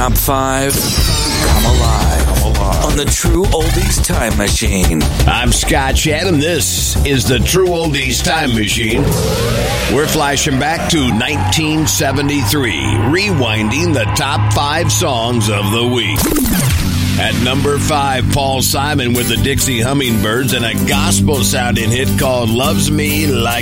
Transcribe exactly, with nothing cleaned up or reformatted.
top five come alive, come alive on the True Oldies Time Machine. I'm Scott Chatham. This is the True Oldies Time Machine. We're flashing back to nineteen seventy-three, rewinding the top five songs of the week. At number five, Paul Simon with the Dixie Hummingbirds and a gospel-sounding hit called Loves Me Like